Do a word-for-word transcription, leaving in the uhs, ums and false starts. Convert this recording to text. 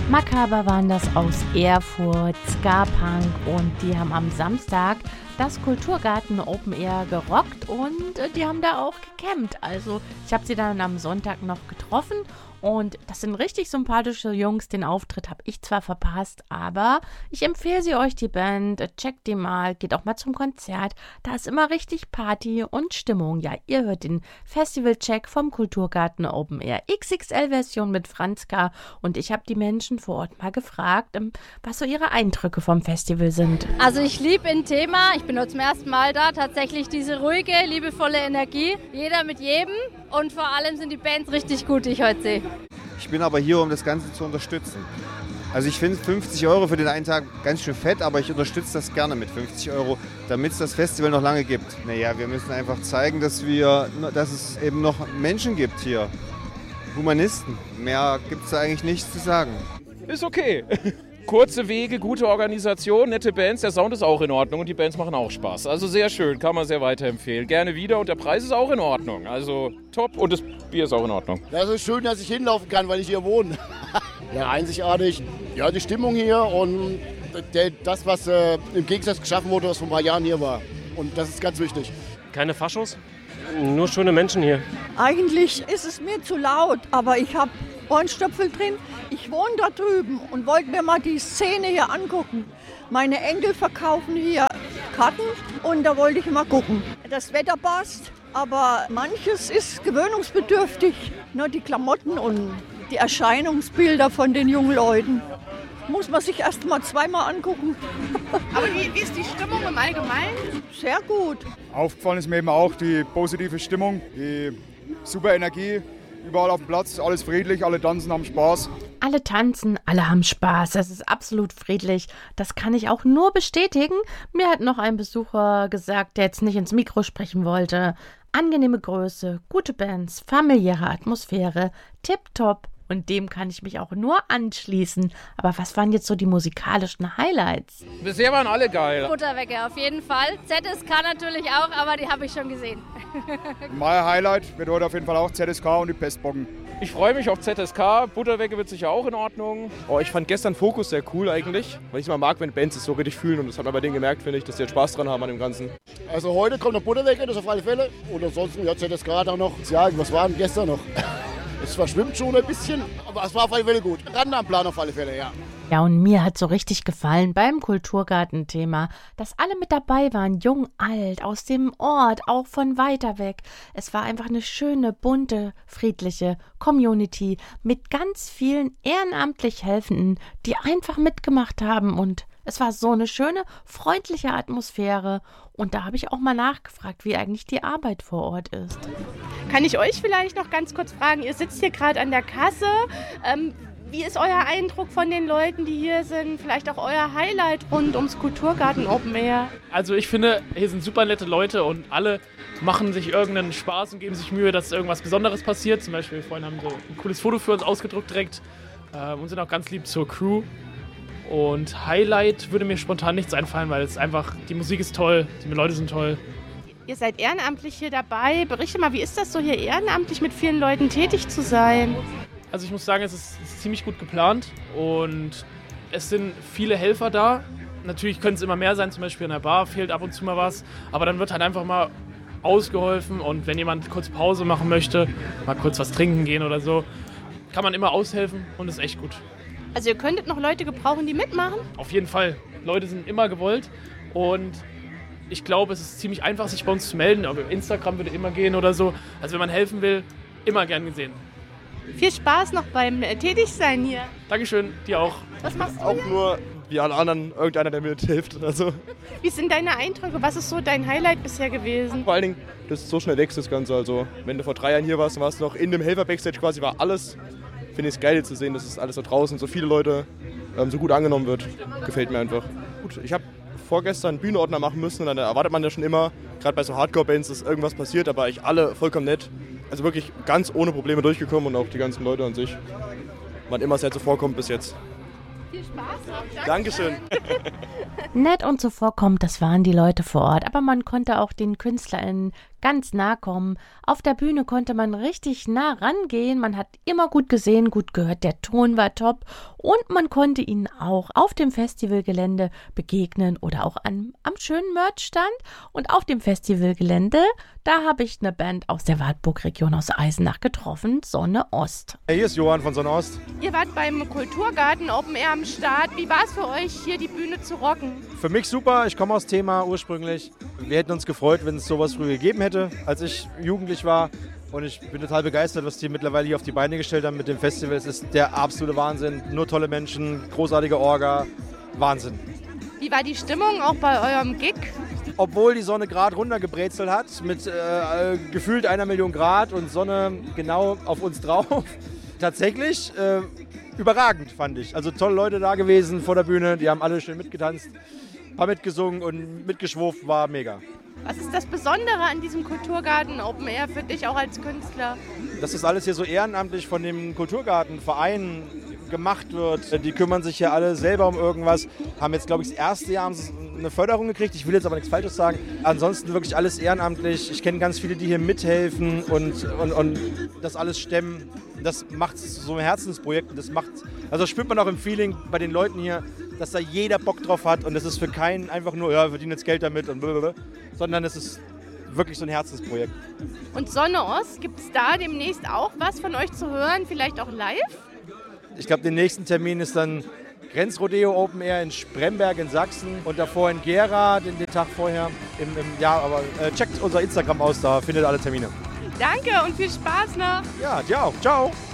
Makaber waren das aus Erfurt, Ska-Punk, und die haben am Samstag das Kulturgarten Open Air gerockt und äh, die haben da auch gecampt. Also ich habe sie dann am Sonntag noch getroffen und das sind richtig sympathische Jungs. Den Auftritt habe ich zwar verpasst, aber ich empfehle sie euch, die Band. Checkt die mal, geht auch mal zum Konzert. Da ist immer richtig Party und Stimmung. Ja, ihr hört den Festival-Check vom Kulturgarten Open Air X X L-Version mit Franzka und ich habe die Menschen vor Ort mal gefragt, was so ihre Eindrücke vom Festival sind. Also ich liebe ein Thema, ich bin heute zum ersten Mal da, tatsächlich diese ruhige, liebevolle Energie. Jeder mit jedem und vor allem sind die Bands richtig gut, die ich heute sehe. Ich bin aber hier, um das Ganze zu unterstützen. Also ich finde fünfzig Euro für den einen Tag ganz schön fett, aber ich unterstütze das gerne mit fünfzig Euro, damit es das Festival noch lange gibt. Naja, wir müssen einfach zeigen, dass, wir, dass es eben noch Menschen gibt hier. Humanisten. Mehr gibt es da eigentlich nichts zu sagen. Ist okay. Kurze Wege, gute Organisation, nette Bands, der Sound ist auch in Ordnung und die Bands machen auch Spaß. Also sehr schön, kann man sehr weiterempfehlen. Gerne wieder und der Preis ist auch in Ordnung. Also top und das Bier ist auch in Ordnung. Das ist schön, dass ich hinlaufen kann, weil ich hier wohne. Ja, einzigartig. Ja, die Stimmung hier und das, was äh, im Gegensatz geschaffen wurde, was vor ein paar Jahren hier war. Und das ist ganz wichtig. Keine Faschos, nur schöne Menschen hier. Eigentlich ist es mir zu laut, aber ich habe Ohrenstöpsel drin. Ich wohne da drüben und wollte mir mal die Szene hier angucken. Meine Enkel verkaufen hier Karten und da wollte ich mal gucken. Das Wetter passt, aber manches ist gewöhnungsbedürftig. Nur die Klamotten und die Erscheinungsbilder von den jungen Leuten. Muss man sich erst mal zweimal angucken. Aber wie, wie ist die Stimmung im Allgemeinen? Sehr gut. Aufgefallen ist mir eben auch die positive Stimmung, die super Energie. Überall auf dem Platz, alles friedlich, alle tanzen, haben Spaß. Alle tanzen, alle haben Spaß. Das ist absolut friedlich. Das kann ich auch nur bestätigen. Mir hat noch ein Besucher gesagt, der jetzt nicht ins Mikro sprechen wollte. Angenehme Größe, gute Bands, familiäre Atmosphäre, tipptopp. Und dem kann ich mich auch nur anschließen. Aber was waren jetzt so die musikalischen Highlights? Bisher waren alle geil. Butterwecker auf jeden Fall. Z S K natürlich auch, aber die habe ich schon gesehen. Mein Highlight wird heute auf jeden Fall auch Z S K und die Pestbocken. Ich freue mich auf Z S K. Butterwecke wird sicher auch in Ordnung. Oh, ich fand gestern Fokus sehr cool eigentlich, weil ich es mal mag, wenn Bands es so richtig fühlen. Und das hat man bei denen gemerkt, finde ich, dass die jetzt Spaß dran haben an dem Ganzen. Also heute kommt noch Butterwecke, das auf alle Fälle. Und ansonsten ja, Z S K da noch. Ja, was war denn gestern noch? Es verschwimmt schon ein bisschen, aber es war auf alle Fälle gut. Ran am Plan auf alle Fälle, ja. Ja, und mir hat so richtig gefallen beim Kulturgarten-Thema, dass alle mit dabei waren, jung, alt, aus dem Ort, auch von weiter weg. Es war einfach eine schöne, bunte, friedliche Community mit ganz vielen ehrenamtlich Helfenden, die einfach mitgemacht haben und es war so eine schöne, freundliche Atmosphäre und da habe ich auch mal nachgefragt, wie eigentlich die Arbeit vor Ort ist. Kann ich euch vielleicht noch ganz kurz fragen, ihr sitzt hier gerade an der Kasse, ähm, wie ist euer Eindruck von den Leuten, die hier sind? Vielleicht auch euer Highlight rund ums Kulturgarten Open Air? Also ich finde, hier sind super nette Leute und alle machen sich irgendeinen Spaß und geben sich Mühe, dass irgendwas Besonderes passiert. Zum Beispiel vorhin haben so ein cooles Foto für uns ausgedruckt direkt äh, und sind auch ganz lieb zur Crew. Und Highlight würde mir spontan nichts einfallen, weil es einfach, die Musik ist toll, die Leute sind toll. Ihr seid ehrenamtlich hier dabei. Berichte mal, wie ist das so, hier ehrenamtlich mit vielen Leuten tätig zu sein? Also ich muss sagen, es ist, es ist ziemlich gut geplant und es sind viele Helfer da. Natürlich können es immer mehr sein, zum Beispiel in der Bar fehlt ab und zu mal was, aber dann wird halt einfach mal ausgeholfen und wenn jemand kurz Pause machen möchte, mal kurz was trinken gehen oder so, kann man immer aushelfen und ist echt gut. Also ihr könntet noch Leute gebrauchen, die mitmachen? Auf jeden Fall. Leute sind immer gewollt und ich glaube, es ist ziemlich einfach, sich bei uns zu melden. Aber Instagram würde immer gehen oder so. Also wenn man helfen will, immer gern gesehen. Viel Spaß noch beim äh, Tätigsein hier. Dankeschön, dir auch. Was machst du Auch hier? nur wie alle anderen, irgendeiner, der mir hilft. Also. Wie sind deine Eindrücke? Was ist so dein Highlight bisher gewesen? Vor allen Dingen, dass es so schnell wächst, das Ganze. Also wenn du vor drei Jahren hier warst, dann warst du noch in dem Helfer-Backstage quasi, war alles. Finde ich es geil hier zu sehen, dass es alles da draußen, so viele Leute ähm, so gut angenommen wird. Gefällt mir einfach. Gut, ich habe vorgestern einen Bühnenordner machen müssen und dann erwartet man ja schon immer, gerade bei so Hardcore-Bands, dass irgendwas passiert, aber ich alle vollkommen nett. Also wirklich ganz ohne Probleme durchgekommen und auch die ganzen Leute an sich. Wann immer es jetzt so vorkommt bis jetzt. Viel Spaß noch. Dankeschön. Nett und zuvorkommend, das waren die Leute vor Ort. Aber man konnte auch den KünstlerInnen ganz nah kommen. Auf der Bühne konnte man richtig nah rangehen. Man hat immer gut gesehen, gut gehört, der Ton war top und man konnte ihnen auch auf dem Festivalgelände begegnen oder auch an, am schönen Merchstand. Und auf dem Festivalgelände, da habe ich eine Band aus der Wartburg-Region aus Eisenach getroffen, Sonne Ost. Hey, hier ist Johann von Sonne Ost. Ihr wart beim Kulturgarten Open Air am Start. Wie war es für euch, hier die Bühne zu rocken? Für mich super, ich komme aus Thema ursprünglich. Wir hätten uns gefreut, wenn es sowas früher gegeben hätte, als ich jugendlich war. Und ich bin total begeistert, was die mittlerweile hier auf die Beine gestellt haben mit dem Festival. Es ist der absolute Wahnsinn. Nur tolle Menschen, großartige Orga, Wahnsinn. Wie war die Stimmung auch bei eurem Gig? Obwohl die Sonne gerade runtergebrezelt hat, mit äh, gefühlt einer Million Grad und Sonne genau auf uns drauf. Tatsächlich äh, überragend, fand ich. Also tolle Leute da gewesen vor der Bühne, die haben alle schön mitgetanzt, paar mitgesungen und mitgeschwurft, war mega. Was ist das Besondere an diesem Kulturgarten Open Air für dich auch als Künstler? Dass das alles hier so ehrenamtlich von dem Kulturgartenverein gemacht wird. Die kümmern sich hier alle selber um irgendwas. Haben jetzt, glaube ich, das erste Jahr eine Förderung gekriegt. Ich will jetzt aber nichts Falsches sagen. Ansonsten wirklich alles ehrenamtlich. Ich kenne ganz viele, die hier mithelfen und, und, und das alles stemmen. Das macht es so ein Herzensprojekt. Das macht, also das spürt man auch im Feeling bei den Leuten hier, dass da jeder Bock drauf hat. Und das ist für keinen einfach nur, ja, wir verdienen jetzt Geld damit und blablabla, sondern es ist wirklich so ein Herzensprojekt. Und Sonne Ost, gibt es da demnächst auch was von euch zu hören? Vielleicht auch live? Ich glaube, der nächste Termin ist dann Grenzrodeo Open Air in Spremberg in Sachsen und davor in Gera, den, den Tag vorher. Im, im, ja, aber äh, checkt unser Instagram aus, da findet ihr alle Termine. Danke und viel Spaß noch. Ja, dir auch. Ciao.